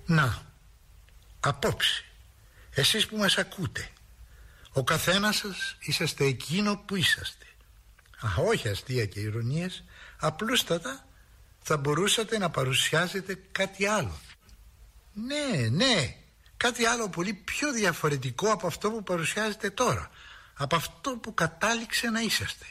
Να, απόψε, εσείς που μας ακούτε, ο καθένας σας είσαστε εκείνο που είσαστε. Όχι αστεία και ειρωνίες, απλούστατα θα μπορούσατε να παρουσιάζετε κάτι άλλο. Ναι, κάτι άλλο πολύ πιο διαφορετικό από αυτό που παρουσιάζετε τώρα, από αυτό που κατάληξε να είσαστε.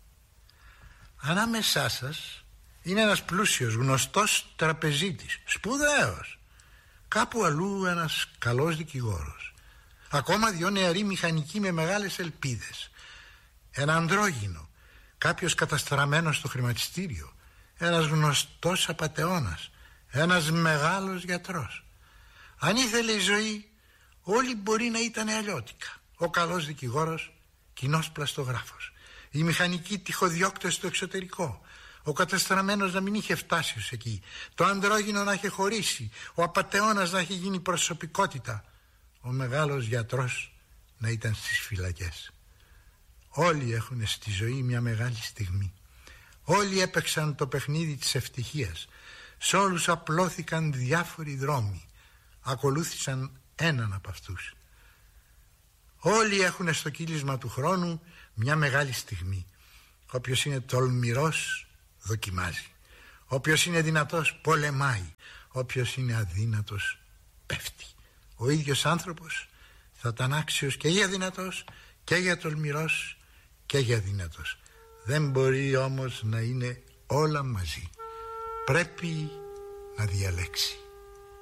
Ανάμεσά σας είναι ένας πλούσιος, γνωστός τραπεζίτης, σπουδαίος. Κάπου αλλού ένας καλός δικηγόρος. Ακόμα 2 νεαροί μηχανικοί με μεγάλες ελπίδες. Ένα ανδρόγυνο, κάποιος καταστραμμένος στο χρηματιστήριο. Ένας γνωστός απατεώνας. Ένας μεγάλος γιατρός. Αν ήθελε η ζωή, όλοι μπορεί να ήταν αλλιώτικα. Ο καλός δικηγόρος, κοινός πλαστογράφος. Οι μηχανικοί τυχοδιώκτες στο εξωτερικό. Ο καταστραμμένος να μην είχε φτάσει ως εκεί. Το ανδρόγυνο να είχε χωρίσει. Ο απατεώνας να είχε γίνει προσωπικότητα. Ο μεγάλος γιατρός να ήταν στις φυλακές. Όλοι έχουν στη ζωή μια μεγάλη στιγμή. Όλοι έπαιξαν το παιχνίδι της ευτυχίας. Σ' όλους απλώθηκαν διάφοροι δρόμοι. Ακολούθησαν έναν από αυτούς. Όλοι έχουν στο κύλισμα του χρόνου μια μεγάλη στιγμή. Όποιος είναι τολμηρός δοκιμάζει. Όποιος είναι δυνατός πολεμάει. Όποιος είναι αδύνατος πέφτει. Ο ίδιος άνθρωπος θα ήταν άξιος και για δυνατός και για τολμηρός και για δυνατός. Δεν μπορεί όμως να είναι όλα μαζί. Πρέπει να διαλέξει.